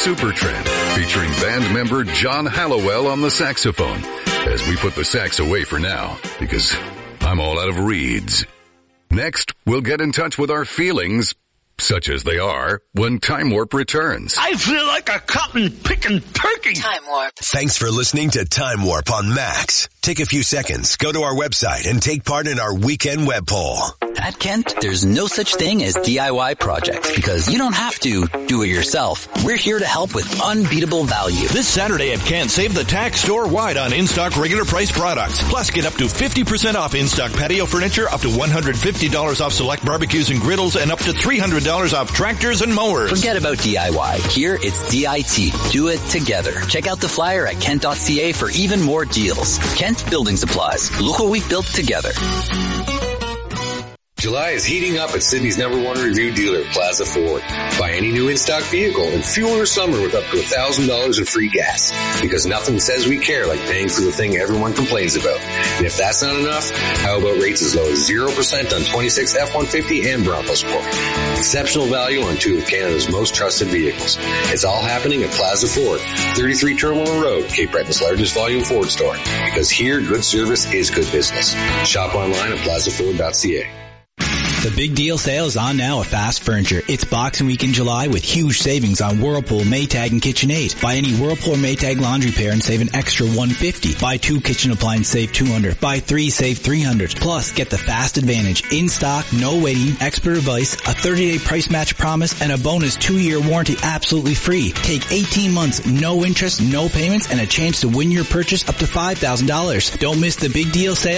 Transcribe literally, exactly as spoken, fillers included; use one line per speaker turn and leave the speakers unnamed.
Supertrend, featuring band member John Hallowell on the saxophone, as we put the sax away for now, because I'm all out of reeds. Next, we'll get in touch with our feelings, such as they are, when Time Warp returns.
I feel like a cotton-picking turkey.
Time Warp.
Thanks for listening to Time Warp on Max. Take a few seconds, go to our website, and take part in our weekend web poll.
At Kent, there's no such thing as D I Y projects because you don't have to do it yourself. We're here to help with unbeatable value.
This Saturday at Kent, save the tax store-wide on in-stock regular price products. Plus, get up to fifty percent off in-stock patio furniture, up to one hundred fifty dollars off select barbecues and griddles, and up to three hundred dollars off tractors and mowers.
Forget about D I Y. Here, it's D I T. Do it together. Check out the flyer at kent dot c a for even more deals. Kent Building Supplies. Look what we've built together.
July is heating up at Sydney's number one review dealer, Plaza Ford. Buy any new in-stock vehicle and fuel your summer with up to one thousand dollars in free gas. Because nothing says we care like paying for the thing everyone complains about. And if that's not enough, how about rates as low as zero percent on twenty-six F one fifty and Bronco Sport? Exceptional value on two of Canada's most trusted vehicles. It's all happening at Plaza Ford, thirty-three Terminal Road, Cape Breton's largest volume Ford store. Because here, good service is good business. Shop online at plaza ford dot c a.
The big deal sale is on now at Fast Furniture. It's Boxing Week in July with huge savings on Whirlpool, Maytag, and KitchenAid. Buy any Whirlpool or Maytag laundry pair and save an extra one hundred fifty dollars. Buy two kitchen appliances, save two hundred dollars. Buy three, save three hundred dollars. Plus, get the Fast Advantage. In stock, no waiting, expert advice, a thirty-day price match promise, and a bonus two-year warranty absolutely free. Take eighteen months, no interest, no payments, and a chance to win your purchase up to five thousand dollars. Don't miss the big deal sale